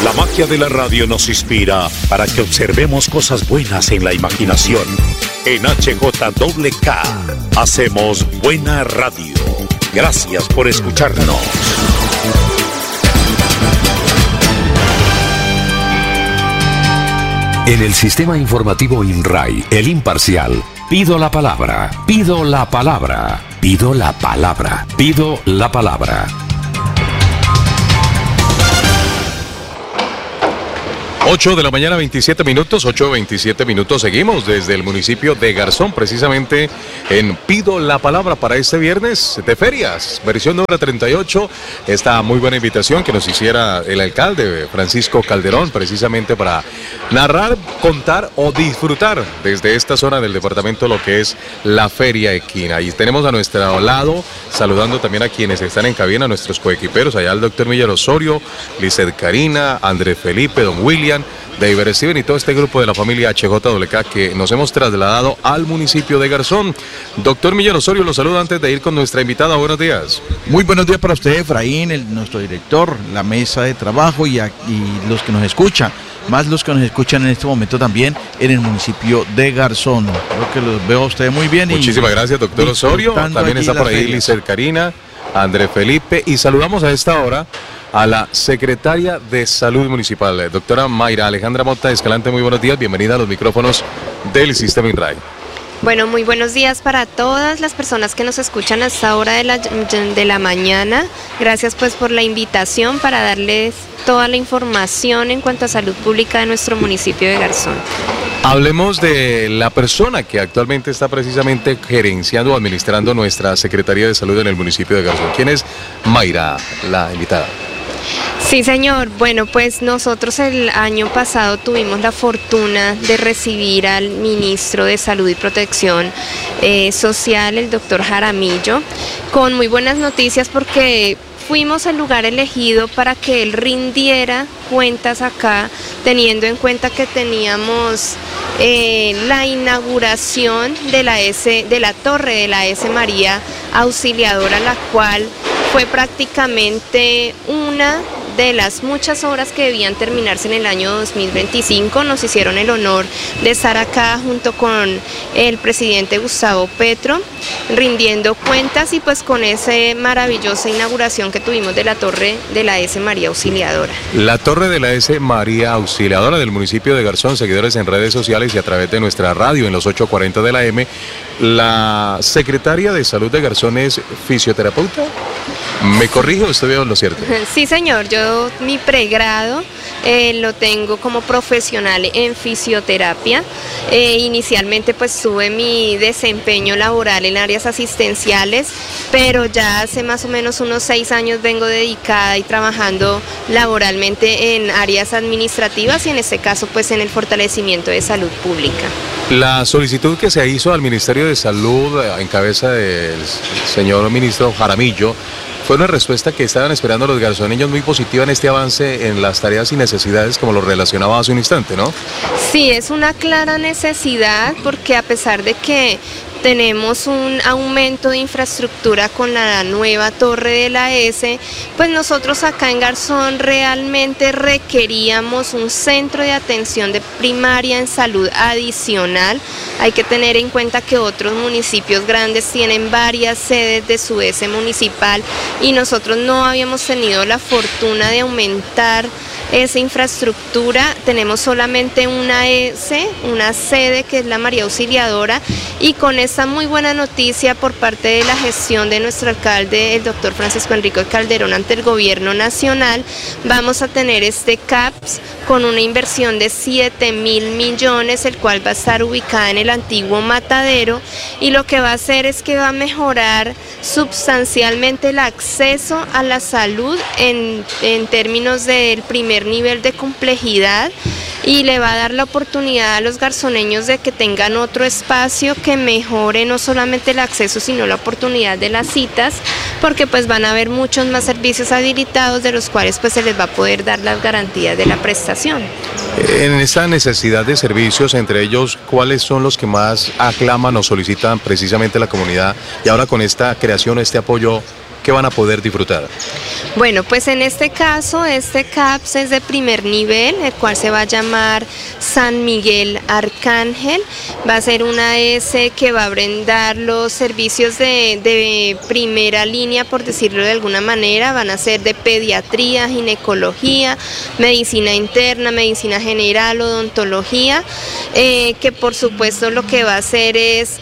La magia de la radio nos inspira para que observemos cosas buenas en la imaginación. En HJWK hacemos buena radio. Gracias por escucharnos. En el sistema informativo INRAI, el imparcial, pido la palabra, pido la palabra, pido la palabra, pido la palabra. 8 de la mañana, 27 minutos, 8:27 minutos. Seguimos desde el municipio de Garzón, precisamente en Pido la Palabra para este viernes de ferias, versión número 38. Esta muy buena invitación que nos hiciera el alcalde Francisco Calderón, precisamente para narrar, contar o disfrutar desde esta zona del departamento lo que es la Feria Equina. Y tenemos a nuestro lado, saludando también a quienes están en cabina, a nuestros coequiperos, allá el doctor Miller Osorio, Lizeth Karina, Andrés Felipe, don William, David Steven y todo este grupo de la familia HJWK que nos hemos trasladado al municipio de Garzón. Doctor Miller Osorio, lo saludo antes de ir con nuestra invitada. Buenos días. Muy buenos días para usted, Efraín, nuestro director, la mesa de trabajo y los que nos escuchan, más los que nos escuchan en este momento también en el municipio de Garzón. Creo que los veo a ustedes muy bien. Muchísimas gracias, doctor Osorio. También está por ahí Lizeth Karina, Andrés Felipe, y saludamos a esta hora a la secretaria de Salud Municipal, doctora Mayra Alejandra Mota Escalante. Muy buenos días, bienvenida a los micrófonos del Sistema INRAI. Bueno, muy buenos días para todas las personas que nos escuchan a esta hora de la mañana. Gracias pues por la invitación para darles toda la información en cuanto a salud pública de nuestro municipio de Garzón. Hablemos de la persona que actualmente está precisamente gerenciando o administrando nuestra Secretaría de Salud en el municipio de Garzón. ¿Quién es Mayra, la invitada? Sí, señor. Bueno, pues nosotros el año pasado tuvimos la fortuna de recibir al ministro de Salud y Protección Social, el doctor Jaramillo, con muy buenas noticias porque fuimos el lugar elegido para que él rindiera cuentas acá, teniendo en cuenta que teníamos la inauguración de la torre de la S. María Auxiliadora, la cual fue prácticamente una de las muchas obras que debían terminarse en el año 2025. Nos hicieron el honor de estar acá junto con el presidente Gustavo Petro, rindiendo cuentas y pues con esa maravillosa inauguración que tuvimos de la torre de la S. María Auxiliadora. La torre de la S. María Auxiliadora del municipio de Garzón, seguidores en redes sociales y a través de nuestra radio en los 8:40 de la M. La secretaria de Salud de Garzón es fisioterapeuta. ¿Me corrijo o estoy bien lo cierto? Sí, señor. Yo mi pregrado lo tengo como profesional en fisioterapia. Inicialmente pues tuve mi desempeño laboral en áreas asistenciales, pero ya hace más o menos unos 6 años vengo dedicada y trabajando laboralmente en áreas administrativas y en este caso pues en el fortalecimiento de salud pública. La solicitud que se hizo al Ministerio de Salud en cabeza del señor ministro Jaramillo fue una respuesta que estaban esperando los garzoneños muy positiva en este avance en las tareas y necesidades, como lo relacionaba hace un instante, ¿no? Sí, es una clara necesidad porque a pesar de que tenemos un aumento de infraestructura con la nueva torre de la S, pues nosotros acá en Garzón realmente requeríamos un centro de atención de primaria en salud adicional. Hay que tener en cuenta que otros municipios grandes tienen varias sedes de su S municipal y nosotros no habíamos tenido la fortuna de aumentar esa infraestructura. Tenemos solamente una sede que es la María Auxiliadora, y con esta muy buena noticia por parte de la gestión de nuestro alcalde, el doctor Francisco Enrique Calderón, ante el gobierno nacional, vamos a tener este CAPS con una inversión de 7.000 millones, el cual va a estar ubicada en el antiguo matadero, y lo que va a hacer es que va a mejorar sustancialmente el acceso a la salud en términos del primer nivel de complejidad, y le va a dar la oportunidad a los garzoneños de que tengan otro espacio que mejore no solamente el acceso, sino la oportunidad de las citas, porque pues van a haber muchos más servicios habilitados de los cuales pues se les va a poder dar las garantías de la prestación. En esta necesidad de servicios, entre ellos, ¿cuáles son los que más aclaman o solicitan precisamente la comunidad? Y ahora con esta creación, este apoyo, ¿qué van a poder disfrutar? Bueno, pues en este caso, este CAPS es de primer nivel, el cual se va a llamar San Miguel Arcángel. Va a ser una AS que va a brindar los servicios de primera línea, por decirlo de alguna manera. Van a ser de pediatría, ginecología, medicina interna, medicina general, odontología, que por supuesto lo que va a hacer es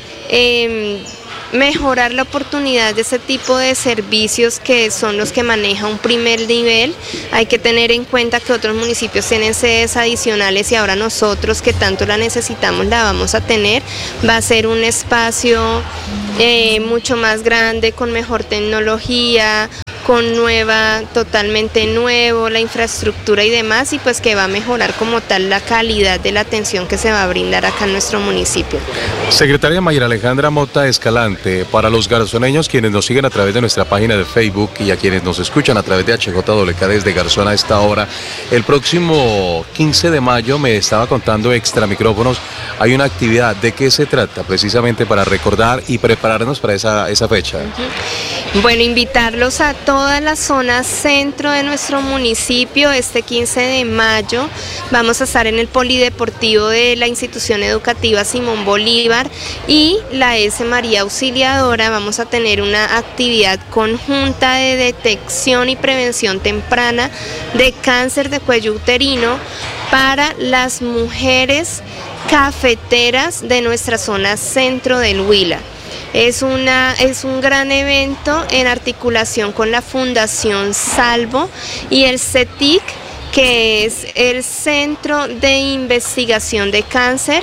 mejorar la oportunidad de ese tipo de servicios que son los que maneja un primer nivel. Hay que tener en cuenta que otros municipios tienen sedes adicionales y ahora nosotros, que tanto la necesitamos, la vamos a tener. Va a ser un espacio mucho más grande, con mejor tecnología, con totalmente nuevo, la infraestructura y demás, y pues que va a mejorar como tal la calidad de la atención que se va a brindar acá en nuestro municipio. Secretaria Mayra Alejandra Mota Escalante, para los garzoneños quienes nos siguen a través de nuestra página de Facebook y a quienes nos escuchan a través de HJWK desde Garzón a esta hora, el próximo 15 de mayo, me estaba contando extra micrófonos, hay una actividad. ¿De qué se trata? Precisamente para recordar y prepararnos para esa fecha. Bueno, invitarlos a toda la zona centro de nuestro municipio. Este 15 de mayo vamos a estar en el polideportivo de la institución educativa Simón Bolívar y la S. María Auxiliadora. Vamos a tener una actividad conjunta de detección y prevención temprana de cáncer de cuello uterino para las mujeres cafeteras de nuestra zona centro del Huila. Es un gran evento en articulación con la Fundación Salvo y el CETIC, que es el Centro de Investigación de Cáncer.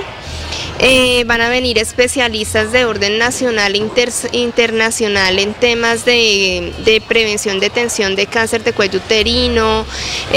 Van a venir especialistas de orden nacional e internacional en temas de prevención, detención de cáncer de cuello uterino,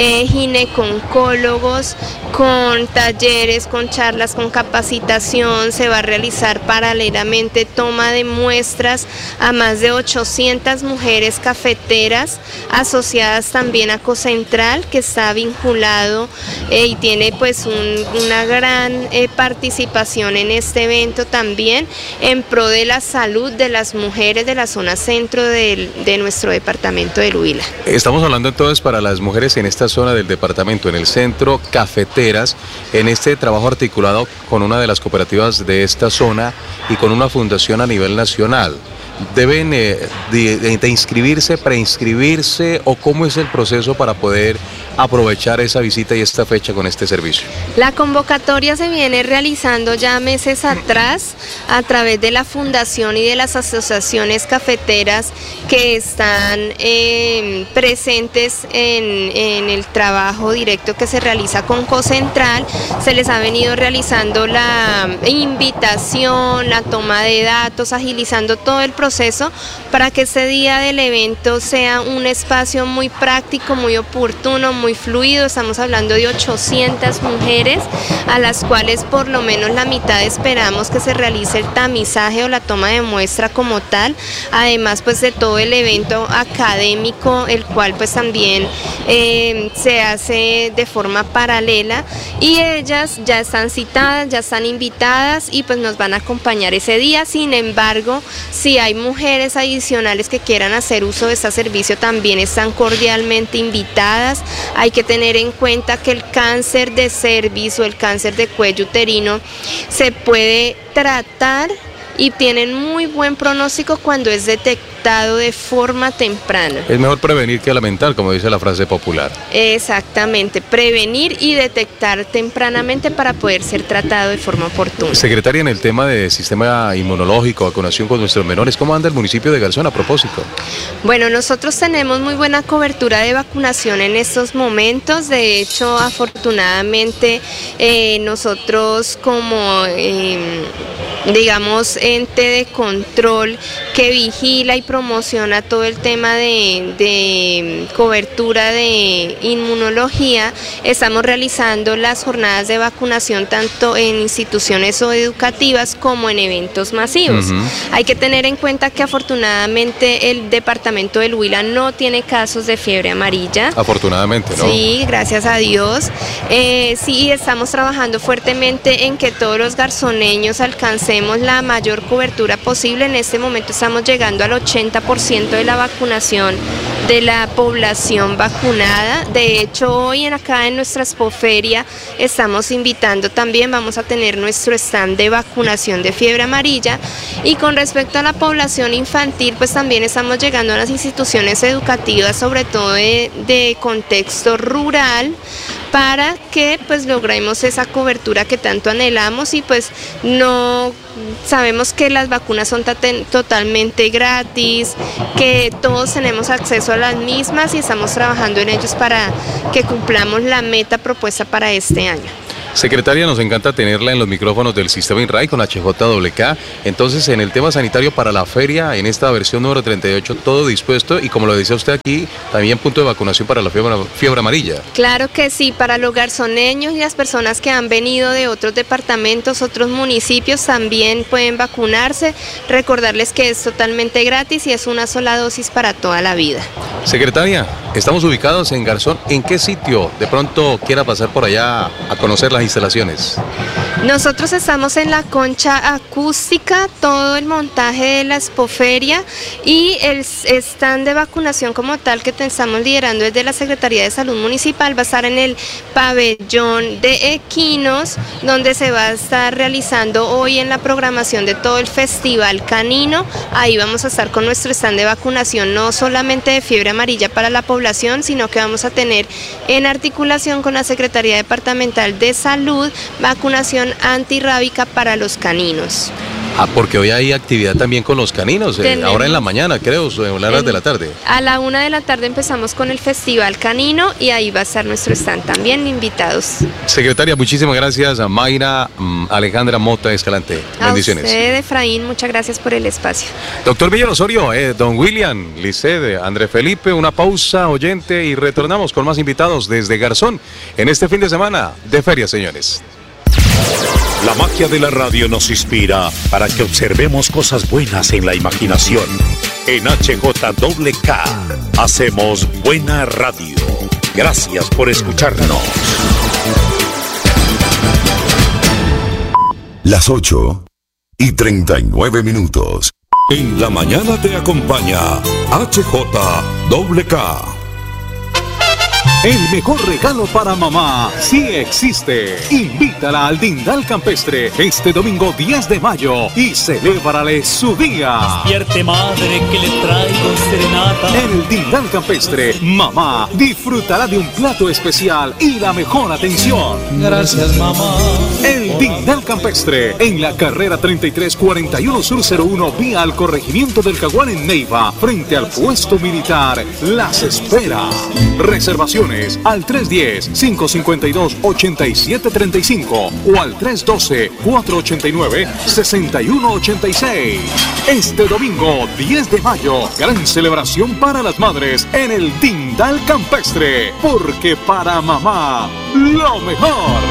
gineconcólogos, con talleres, con charlas, con capacitación. Se va a realizar paralelamente toma de muestras a más de 800 mujeres cafeteras asociadas también a Cocentral, que está vinculado y tiene pues una gran participación en este evento también en pro de la salud de las mujeres de la zona centro de nuestro departamento del Huila. Estamos hablando entonces para las mujeres en esta zona del departamento, en el centro, cafeteras, en este trabajo articulado con una de las cooperativas de esta zona y con una fundación a nivel nacional. ¿Deben de inscribirse, preinscribirse o cómo es el proceso para poder aprovechar esa visita y esta fecha con este servicio? La convocatoria se viene realizando ya meses atrás a través de la fundación y de las asociaciones cafeteras que están presentes en el trabajo directo que se realiza con Cocentral. Se les ha venido realizando la invitación, la toma de datos, agilizando todo el proceso para que ese día del evento sea un espacio muy práctico, muy oportuno, muy fluido. Estamos hablando de 800 mujeres a las cuales por lo menos la mitad esperamos que se realice el tamizaje o la toma de muestra como tal, además pues de todo el evento académico, el cual pues también se hace de forma paralela, y ellas ya están citadas, ya están invitadas y pues nos van a acompañar ese día. Sin embargo, si hay mujeres adicionales que quieran hacer uso de este servicio, también están cordialmente invitadas. Hay que tener en cuenta que el cáncer de cervix o el cáncer de cuello uterino se puede tratar y tienen muy buen pronóstico cuando es detectado de forma temprana. Es mejor prevenir que lamentar, como dice la frase popular. Exactamente, prevenir y detectar tempranamente para poder ser tratado de forma oportuna. Secretaria, en el tema de sistema inmunológico, vacunación con nuestros menores, ¿cómo anda el municipio de Garzón a propósito? Bueno, nosotros tenemos muy buena cobertura de vacunación en estos momentos. De hecho, afortunadamente, nosotros como, digamos, ente de control que vigila y promociona todo el tema de cobertura de inmunología, estamos realizando las jornadas de vacunación tanto en instituciones educativas como en eventos masivos. Hay que tener en cuenta que afortunadamente el departamento del Huila no tiene casos de fiebre amarilla. Afortunadamente, ¿no? Sí, gracias a Dios. Sí, estamos trabajando fuertemente en que todos los garzoneños alcancemos la mayor cobertura posible. En este momento estamos llegando al 80%, 80% de la vacunación de la población vacunada. De hecho, hoy acá en nuestra expoferia estamos invitando también, vamos a tener nuestro stand de vacunación de fiebre amarilla. Y con respecto a la población infantil, pues también estamos llegando a las instituciones educativas, sobre todo de contexto rural, para que pues logremos esa cobertura que tanto anhelamos. Y pues no sabemos que las vacunas son totalmente gratis, que todos tenemos acceso a las mismas y estamos trabajando en ellos para que cumplamos la meta propuesta para este año. Secretaria, nos encanta tenerla en los micrófonos del Sistema INRAE con HJWK. Entonces, en el tema sanitario para la feria, en esta versión número 38, todo dispuesto y como lo decía usted aquí, también punto de vacunación para la fiebre amarilla. Claro que sí, para los garzoneños y las personas que han venido de otros departamentos, otros municipios, también pueden vacunarse. Recordarles que es totalmente gratis y es una sola dosis para toda la vida. Secretaria, estamos ubicados en Garzón. ¿En qué sitio de pronto quiera pasar por allá a conocer las instalaciones? Nosotros estamos en la concha acústica, todo el montaje de la expoferia y el stand de vacunación como tal que estamos liderando desde la Secretaría de Salud Municipal va a estar en el pabellón de equinos, donde se va a estar realizando hoy en la programación de todo el Festival Canino. Ahí vamos a estar con nuestro stand de vacunación, no solamente de fiebre amarilla para la población, sino que vamos a tener en articulación con la Secretaría Departamental de Salud, vacunación antirrábica para los caninos. Porque hoy hay actividad también con los caninos, ahora en la mañana, creo, en las horas de la tarde. A la 1 de la tarde empezamos con el Festival Canino y ahí va a estar nuestro stand también, invitados. Secretaria, muchísimas gracias a Mayra Alejandra Mota Escalante. Bendiciones. A usted, Efraín, muchas gracias por el espacio. Doctor Miguel Osorio, don William, Lisset, André Felipe, una pausa, oyente, y retornamos con más invitados desde Garzón en este fin de semana de feria, señores. La magia de la radio nos inspira para que observemos cosas buenas en la imaginación. En HJWK hacemos buena radio. Gracias por escucharnos. Las 8:39. En la mañana te acompaña HJWK. El mejor regalo para mamá sí existe. Invítala al Dindal Campestre este domingo 10 de mayo y celébrale su día. Despierte, madre, que le traigo serenata. En el Dindal Campestre, mamá disfrutará de un plato especial y la mejor atención. Gracias, mamá. El Dindal Campestre, en la carrera 3341 Sur 01, vía al corregimiento del Caguán en Neiva, frente al puesto militar, las espera. Reservaciones al 310-552-8735 o al 312-489-6186. Este domingo 10 de mayo, gran celebración para las madres en el Dindal Campestre, porque para mamá, lo mejor.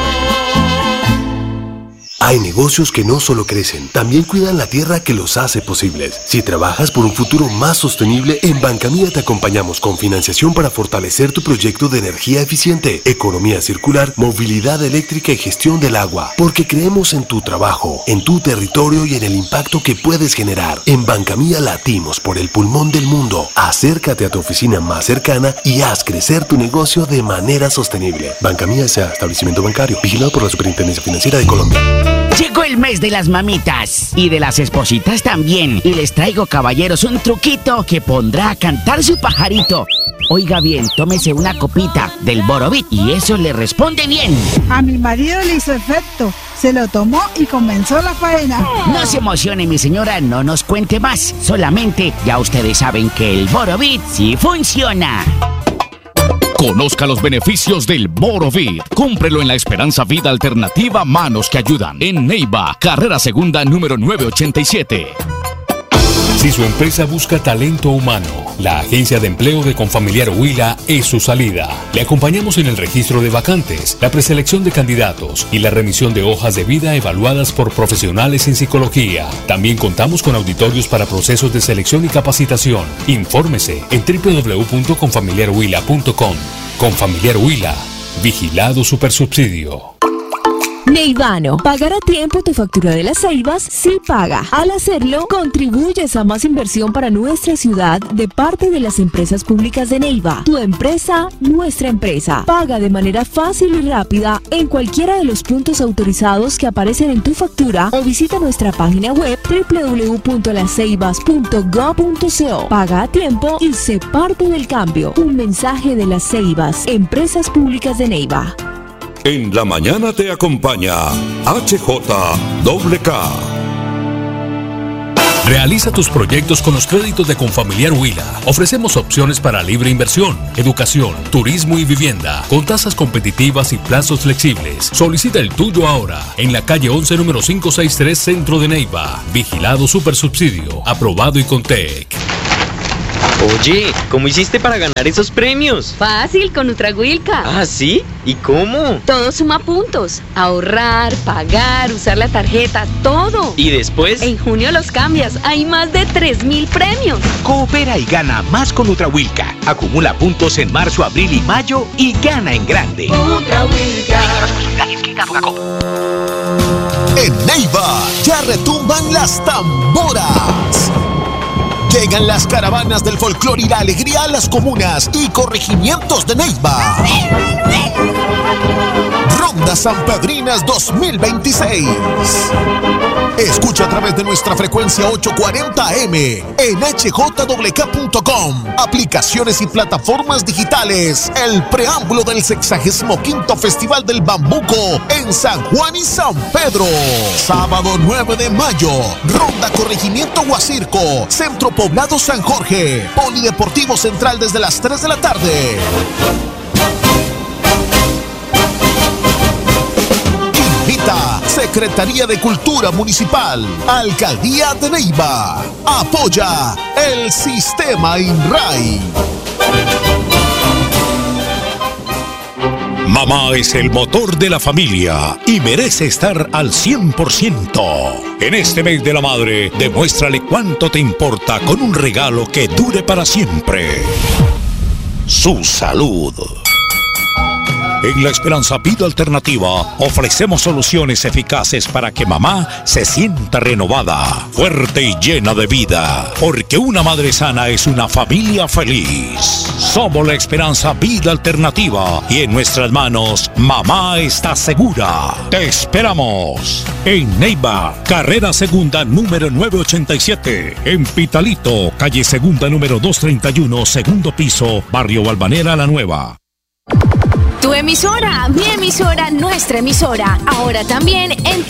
Hay negocios que no solo crecen, también cuidan la tierra que los hace posibles. Si trabajas por un futuro más sostenible, en Bancamía te acompañamos con financiación para fortalecer tu proyecto de energía eficiente, economía circular, movilidad eléctrica y gestión del agua. Porque creemos en tu trabajo, en tu territorio y en el impacto que puedes generar. En Bancamía latimos por el pulmón del mundo. Acércate a tu oficina más cercana y haz crecer tu negocio de manera sostenible. Bancamía S.A., establecimiento bancario, vigilado por la Superintendencia Financiera de Colombia. Llegó el mes de las mamitas y de las espositas también. Y les traigo, caballeros, un truquito que pondrá a cantar su pajarito. Oiga bien, tómese una copita del Borovit y eso le responde bien. A mi marido le hizo efecto. Se lo tomó y comenzó la faena. No se emocione, mi señora, no nos cuente más. Solamente ya ustedes saben que el Borovit sí funciona. Conozca los beneficios del Borovit. Cómprelo en la Esperanza Vida Alternativa Manos que Ayudan, en Neiva, carrera segunda número 987. Si su empresa busca talento humano, la Agencia de Empleo de Confamiliar Huila es su salida. Le acompañamos en el registro de vacantes, la preselección de candidatos y la remisión de hojas de vida evaluadas por profesionales en psicología. También contamos con auditorios para procesos de selección y capacitación. Infórmese en www.confamiliarhuila.com. Confamiliar Huila, vigilado Supersubsidio. Neivano, pagar a tiempo tu factura de las ceibas sí paga. Al hacerlo, contribuyes a más inversión para nuestra ciudad de parte de las empresas públicas de Neiva. Tu empresa, nuestra empresa. Paga de manera fácil y rápida en cualquiera de los puntos autorizados que aparecen en tu factura o visita nuestra página web www.laceibas.gov.co. Paga a tiempo y sé parte del cambio. Un mensaje de Las Ceibas, Empresas Públicas de Neiva. En la mañana te acompaña HJWK. Realiza tus proyectos con los créditos de Confamiliar Huila. Ofrecemos opciones para libre inversión, educación, turismo y vivienda, con tasas competitivas y plazos flexibles. Solicita el tuyo ahora, en la calle 11, número 563, Centro de Neiva. Vigilado Supersubsidio, aprobado y con TEC. Oye, ¿cómo hiciste para ganar esos premios? Fácil, con NutraWilka. ¿Ah, sí? ¿Y cómo? Todo suma puntos. Ahorrar, pagar, usar la tarjeta, todo. ¿Y después? En junio los cambias. Hay más de 3.000 premios. Coopera y gana más con NutraWilka. Acumula puntos en marzo, abril y mayo y gana en grande. NutraWilka. En Neiva ya retumban las tamboras. Llegan las caravanas del folclore y la alegría a las comunas y corregimientos de Neiva. Ronda Sanpedrinas 2026. Escucha a través de nuestra frecuencia 840 AM en hjwk.com. Aplicaciones y plataformas digitales. El preámbulo del 65º Festival del Bambuco en San Juan y San Pedro. Sábado 9 de mayo. Ronda Corregimiento Huacirco. Centro Poblado San Jorge. Polideportivo Central desde las 3 de la tarde. Invita Secretaría de Cultura Municipal, Alcaldía de Neiva. Apoya el Sistema INRAI. Mamá es el motor de la familia y merece estar al 100%. En este mes de la madre, demuéstrale cuánto te importa con un regalo que dure para siempre. Su salud. En La Esperanza Vida Alternativa ofrecemos soluciones eficaces para que mamá se sienta renovada, fuerte y llena de vida. Porque una madre sana es una familia feliz. Somos La Esperanza Vida Alternativa y en nuestras manos mamá está segura. Te esperamos en Neiva, carrera segunda número 987. En Pitalito, calle segunda número 231, segundo piso, barrio Balvanera La Nueva. Tu emisora, mi emisora, nuestra emisora. Ahora también en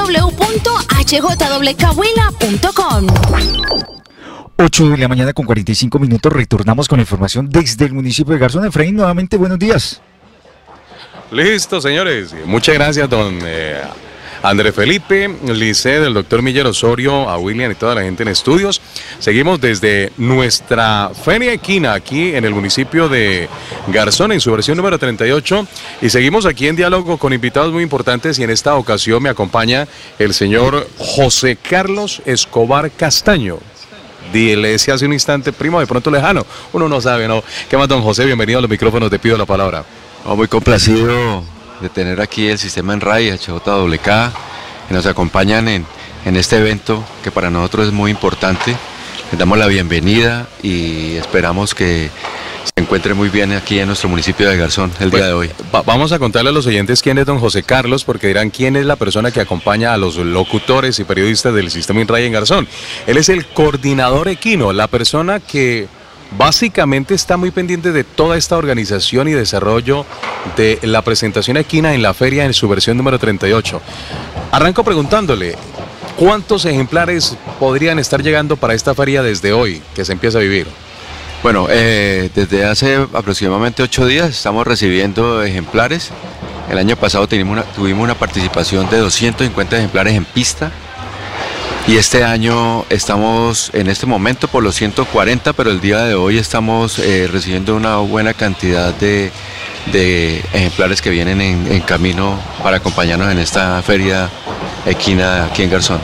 www.hjwk.com. 8 de la mañana con 45 minutos. Retornamos con la información desde el municipio de Garzón. Efraín, nuevamente, buenos días. Listo, señores. Muchas gracias, don André Felipe, Lice, del doctor Miller Osorio, a William y toda la gente en estudios. Seguimos desde nuestra Feria Equina aquí en el municipio de Garzón en su versión número 38 y seguimos aquí en diálogo con invitados muy importantes y en esta ocasión me acompaña el señor José Carlos Escobar Castaño. Le decía hace un instante, primo de pronto lejano, uno no sabe, ¿no? ¿Qué más, don José? Bienvenido a los micrófonos, te pido la palabra. Muy complacido de tener aquí el sistema INRAI, HJWK, que nos acompañan en este evento que para nosotros es muy importante. Les damos la bienvenida y esperamos que se encuentre muy bien aquí en nuestro municipio de Garzón el día de hoy. Vamos a contarle a los oyentes quién es don José Carlos, porque dirán quién es la persona que acompaña a los locutores y periodistas del sistema INRAI en Garzón. Él es el coordinador equino, la persona que básicamente está muy pendiente de toda esta organización y desarrollo de la presentación equina en la feria en su versión número 38. Arranco preguntándole, ¿cuántos ejemplares podrían estar llegando para esta feria desde hoy que se empieza a vivir? Bueno, desde hace aproximadamente 8 días estamos recibiendo ejemplares. El año pasado tuvimos una participación de 250 ejemplares en pista. Y este año estamos en este momento por los 140, pero el día de hoy estamos recibiendo una buena cantidad de ejemplares que vienen en camino para acompañarnos en esta feria equina aquí en Garzón.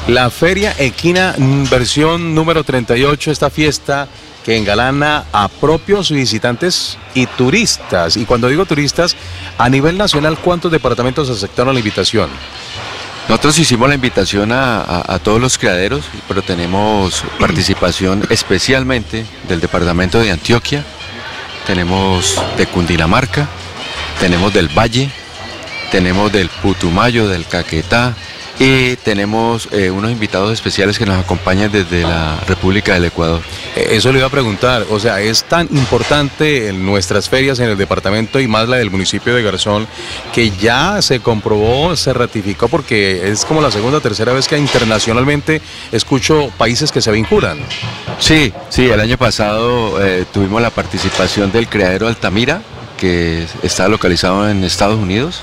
La Feria Equina versión número 38, esta fiesta que engalana a propios visitantes y turistas. Y cuando digo turistas, a nivel nacional, ¿cuántos departamentos aceptaron la invitación? Nosotros hicimos la invitación a todos los criaderos, pero tenemos participación especialmente del departamento de Antioquia, tenemos de Cundinamarca, tenemos del Valle, tenemos del Putumayo, del Caquetá, y tenemos unos invitados especiales que nos acompañan desde la República del Ecuador. Eso le iba a preguntar, o sea, es tan importante en nuestras ferias en el departamento y más la del municipio de Garzón, que ya se comprobó, se ratificó, porque es como la segunda o tercera vez que internacionalmente escucho países que se vinculan. Sí, el año pasado tuvimos la participación del criadero Altamira, que está localizado en Estados Unidos.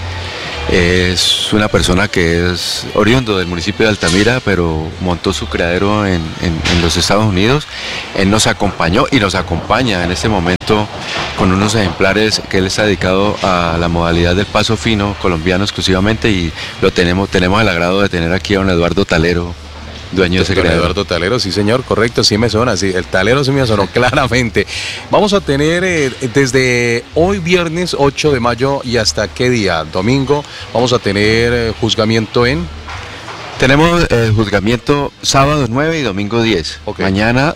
Es una persona que es oriundo del municipio de Altamira, pero montó su criadero en los Estados Unidos. Él nos acompañó y nos acompaña en este momento con unos ejemplares que él está dedicado a la modalidad del paso fino colombiano exclusivamente, y tenemos el agrado de tener aquí a don Eduardo Talero, dueño de ese criadero. Eduardo Talero, sí señor, correcto, sí me suena, sí, el Talero sí me sonó claramente. Vamos a tener desde hoy viernes 8 de mayo y hasta qué día, domingo, vamos a tener juzgamiento en... Tenemos juzgamiento sábado 9 y domingo 10. Okay. Mañana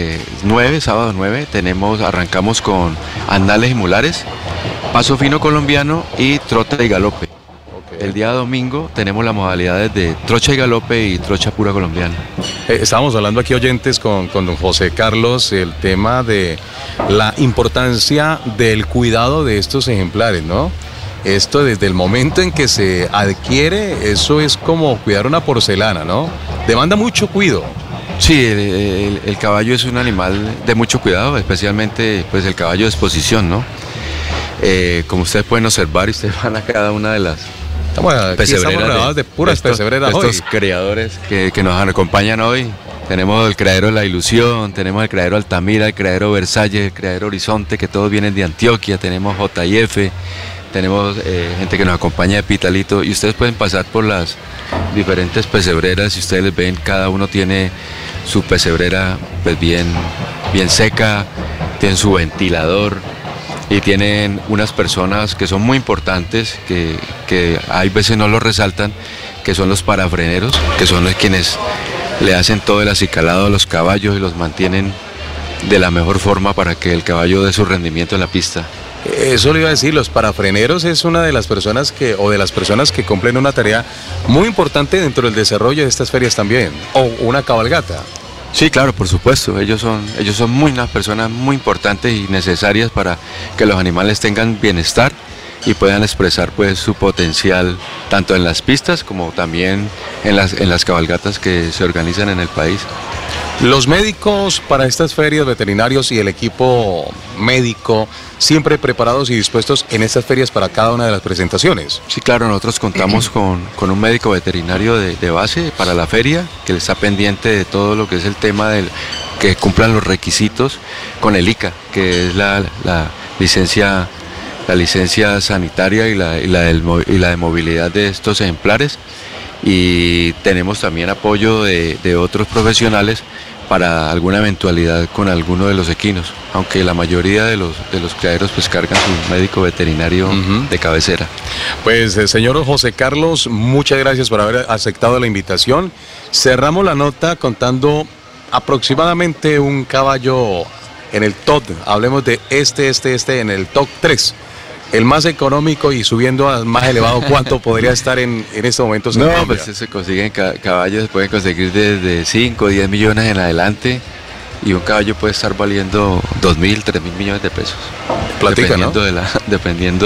9, sábado 9, arrancamos con andales y mulares, paso fino colombiano y trota y galope. El día domingo tenemos las modalidades de trocha y galope y trocha pura colombiana. Estábamos hablando aquí, oyentes, con don José Carlos, el tema de la importancia del cuidado de estos ejemplares, ¿no? Esto desde el momento en que se adquiere, eso es como cuidar una porcelana, ¿no? Demanda mucho cuidado. Sí, el caballo es un animal de mucho cuidado, especialmente pues el caballo de exposición, ¿no? Como ustedes pueden observar, y ustedes van a cada una de las... Estamos rodeados de puras pesebreras hoy. Estos criadores que nos acompañan hoy. Tenemos el criadero La Ilusión, tenemos el criadero Altamira, el criadero Versalles, el criadero Horizonte, que todos vienen de Antioquia, tenemos JF, tenemos gente que nos acompaña de Pitalito, y ustedes pueden pasar por las diferentes pesebreras y ustedes les ven, cada uno tiene su pesebrera pues bien seca, tienen su ventilador, y tienen unas personas que son muy importantes, que hay veces no lo resaltan, que son los parafreneros, que son los quienes le hacen todo el acicalado a los caballos y los mantienen de la mejor forma para que el caballo dé su rendimiento en la pista. Eso le iba a decir, los parafreneros es una de las personas que cumplen una tarea muy importante dentro del desarrollo de estas ferias también, o una cabalgata. Sí, claro, por supuesto, ellos son unas personas muy importantes y necesarias para que los animales tengan bienestar y puedan expresar pues su potencial tanto en las pistas como también en las cabalgatas que se organizan en el país. Los médicos para estas ferias, veterinarios y el equipo médico, siempre preparados y dispuestos en estas ferias para cada una de las presentaciones. Sí, claro, nosotros contamos con un médico veterinario de base para la feria, que está pendiente de todo lo que es el tema del que cumplan los requisitos con el ICA, que es la licencia sanitaria y la de movilidad de estos ejemplares. Y tenemos también apoyo de otros profesionales para alguna eventualidad con alguno de los equinos, aunque la mayoría de los criaderos pues cargan su médico veterinario de cabecera. Pues señor José Carlos, muchas gracias por haber aceptado la invitación. Cerramos la nota contando aproximadamente un caballo en el top, hablemos de en el top 3. El más económico y subiendo al más elevado, ¿cuánto podría estar en estos momentos? No, pues se consiguen caballos, se pueden conseguir desde 5 o 10 millones en adelante, y un caballo puede estar valiendo 2.000, 3.000 millones de pesos. Platica, dependiendo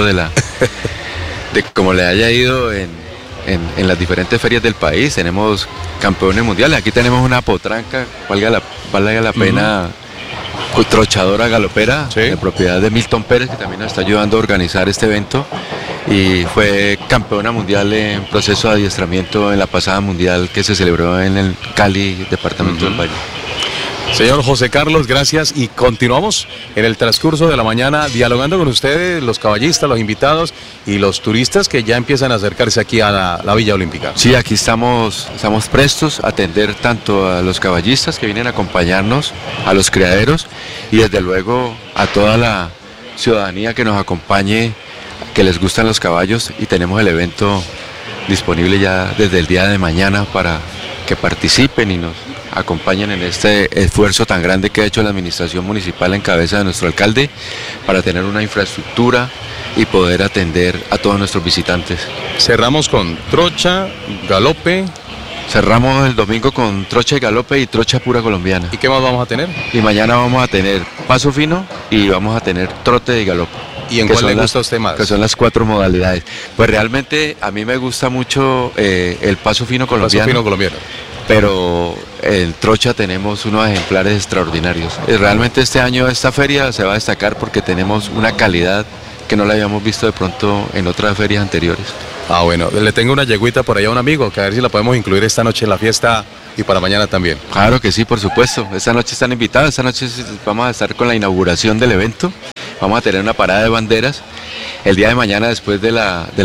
de cómo le haya ido en las diferentes ferias del país. Tenemos campeones mundiales, aquí tenemos una potranca, valga la pena. Trochadora galopera, sí, de propiedad de Milton Pérez, que también nos está ayudando a organizar este evento, y fue campeona mundial en proceso de adiestramiento en la pasada mundial que se celebró en el Cali, departamento del Valle. Señor José Carlos, gracias y continuamos en el transcurso de la mañana dialogando con ustedes, los caballistas, los invitados y los turistas que ya empiezan a acercarse aquí a la Villa Olímpica. Sí, aquí estamos prestos a atender tanto a los caballistas que vienen a acompañarnos, a los criaderos y desde luego a toda la ciudadanía que nos acompañe, que les gustan los caballos, y tenemos el evento disponible ya desde el día de mañana para que participen y nos acompañen en este esfuerzo tan grande que ha hecho la administración municipal en cabeza de nuestro alcalde para tener una infraestructura y poder atender a todos nuestros visitantes. Cerramos con trocha, galope. Cerramos el domingo con trocha y galope y trocha pura colombiana. ¿Y qué más vamos a tener? Y mañana vamos a tener paso fino y vamos a tener trote y galope. ¿Y en cuál le gusta a usted más? Que son las 4 modalidades. Pues realmente a mí me gusta mucho el paso fino colombiano. Paso fino colombiano. Pero en trocha tenemos unos ejemplares extraordinarios. Realmente este año esta feria se va a destacar porque tenemos una calidad que no la habíamos visto de pronto en otras ferias anteriores. Ah, bueno, le tengo una yeguita por allá a un amigo, que a ver si la podemos incluir esta noche en la fiesta y para mañana también. Claro que sí, por supuesto. Esta noche están invitados, esta noche vamos a estar con la inauguración del evento. Vamos a tener una parada de banderas. El día de mañana, después de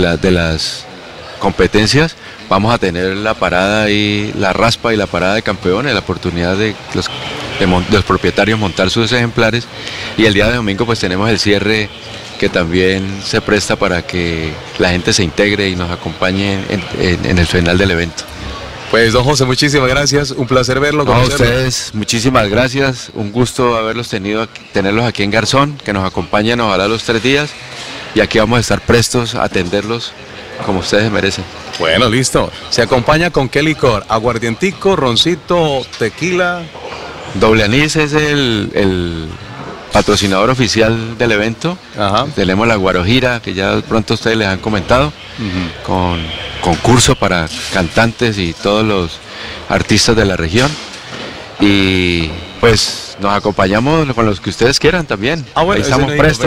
las competencias, vamos a tener la parada y la raspa y la parada de campeones, la oportunidad de los propietarios montar sus ejemplares. Y el día de domingo pues tenemos el cierre, que también se presta para que la gente se integre y nos acompañe en el final del evento. Pues don José, muchísimas gracias, un placer verlo. A ustedes, muchísimas gracias, un gusto tenerlos aquí en Garzón, que nos acompañen ojalá los 3 días, y aquí vamos a estar prestos a atenderlos como ustedes merecen. Bueno, listo. ¿Se acompaña con qué licor? ¿Aguardientico, roncito, tequila? Doble Anís es el patrocinador oficial del evento. Ajá. Tenemos la Guarojira, que ya pronto ustedes les han comentado, con concurso para cantantes y todos los artistas de la región. Y pues nos acompañamos con los que ustedes quieran también. Ah, bueno, estamos prestos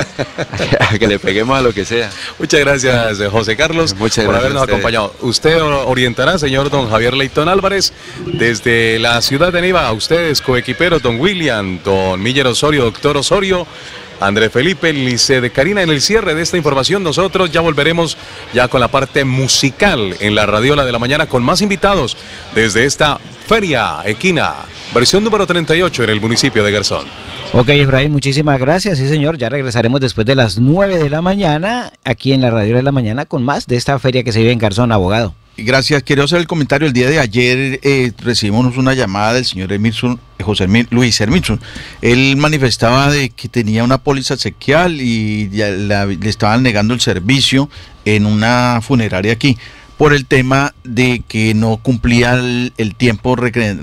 a que le peguemos a lo que sea. Muchas gracias, José Carlos, por habernos acompañado. Usted orientará, señor don Javier Leitón Álvarez, desde la ciudad de Neiva, a ustedes, coequiperos, don William, don Miller Osorio, doctor Osorio, André Felipe, Lice de Karina. En el cierre de esta información nosotros ya volveremos ya con la parte musical en la Radiola de la Mañana con más invitados desde esta Feria Equina, versión número 38 en el municipio de Garzón. Ok, Efraín, muchísimas gracias. Sí, señor, ya regresaremos después de las 9 de la mañana aquí en la Radiola de la Mañana con más de esta feria que se vive en Garzón, abogado. Gracias. Quiero hacer el comentario. El día de ayer recibimos una llamada del señor Luis Herminson. Él manifestaba de que tenía una póliza exequial y le estaban negando el servicio en una funeraria aquí por el tema de que no cumplía el tiempo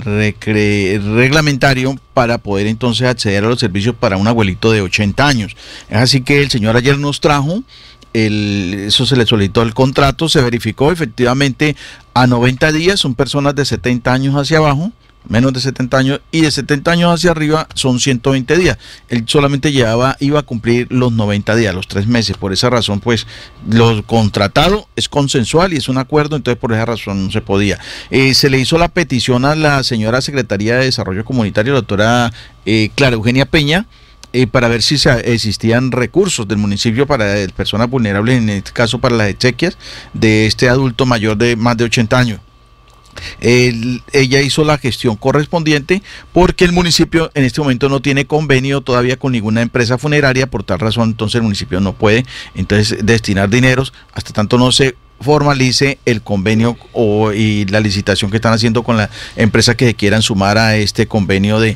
reglamentario para poder entonces acceder a los servicios para un abuelito de 80 años. Es así que el señor ayer nos trajo. Eso se le solicitó el contrato, se verificó efectivamente a 90 días, son personas de 70 años hacia abajo, menos de 70 años, y de 70 años hacia arriba son 120 días. Él solamente iba a cumplir los 90 días, los 3 meses. Por esa razón, pues, lo contratado es consensual y es un acuerdo, entonces por esa razón no se podía. Se le hizo la petición a la señora Secretaría de Desarrollo Comunitario, la doctora Clara Eugenia Peña, para ver si existían recursos del municipio para personas vulnerables, en este caso para las exequias de este adulto mayor de más de 80 años. Ella hizo la gestión correspondiente porque el municipio en este momento no tiene convenio todavía con ninguna empresa funeraria, por tal razón entonces el municipio no puede entonces destinar dineros hasta tanto no se formalice el convenio y la licitación que están haciendo con la empresa que quieran sumar a este convenio de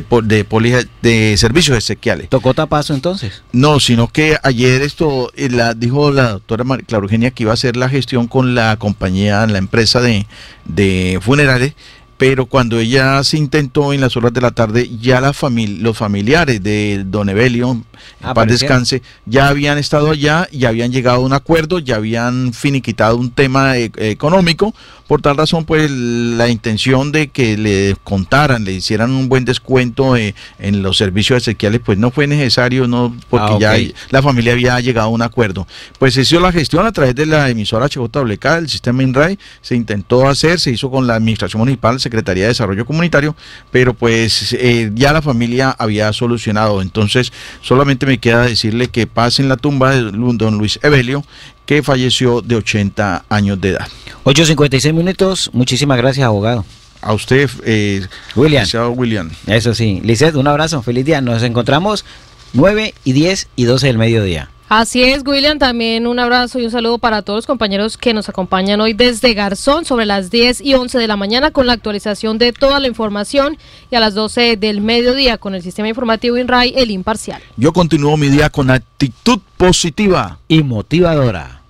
servicios exequiales. ¿Tocó tapazo entonces? No, sino que ayer dijo la doctora Clara Eugenia que iba a hacer la gestión con la compañía, la empresa de funerales, pero cuando ella se intentó en las horas de la tarde, ya los familiares de don Evelio en paz descanse, ya habían estado allá y habían llegado a un acuerdo, ya habían finiquitado un tema económico. Por tal razón, pues la intención de que le contaran, le hicieran un buen descuento en los servicios esenciales, pues no fue necesario, no, porque ya la familia había llegado a un acuerdo. Pues se hizo la gestión a través de la emisora HJWK, el sistema INRAI, se intentó hacer, se hizo con la administración municipal, Secretaría de Desarrollo Comunitario, pero pues ya la familia había solucionado. Entonces, solamente me queda decirle que pase en la tumba de don Luis Evelio, que falleció de 80 años de edad. 8:56 minutos. Muchísimas gracias, abogado. A usted, William. Eso sí. Lizeth, un abrazo. Feliz día. Nos encontramos 9 y 10 y 12 del mediodía. Así es, William, también un abrazo y un saludo para todos los compañeros que nos acompañan hoy desde Garzón sobre las 10 y 11 de la mañana con la actualización de toda la información y a las 12 del mediodía con el sistema informativo INRAI, el imparcial. Yo continúo mi día con actitud positiva y motivadora.